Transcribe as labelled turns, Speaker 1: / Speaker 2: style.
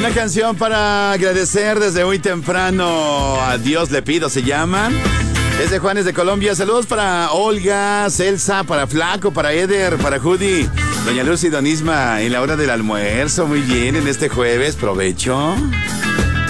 Speaker 1: Una canción para agradecer desde muy temprano. A Dios le pido, se llama. Es de Juanes de Colombia. Saludos para Olga, Celsa, para Flaco, para Eder, para Judy, Doña Luz y Don Isma en la hora del almuerzo. Muy bien, en este jueves. Provecho.